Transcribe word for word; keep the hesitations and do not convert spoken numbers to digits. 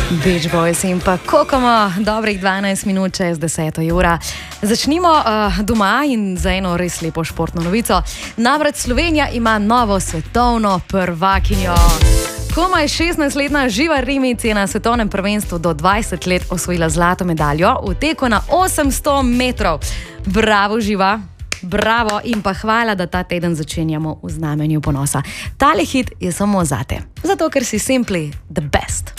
Beach Boys in pa Kokomo, dobrih dvanajst minut čez deseto ura. Začnimo uh, doma in za eno res lepo športno novico. Namreč Slovenija ima novo svetovno prvakinjo. Komaj šestnajstletna Živa Rimic je na svetovnem prvenstvu do dvajset let osvojila zlato medaljo v teku na osemsto metrov. Bravo, Živa! Bravo in pa hvala, da ta teden začenjamo v znamenju ponosa. Tale hit je samo zate, zato ker si simply the best.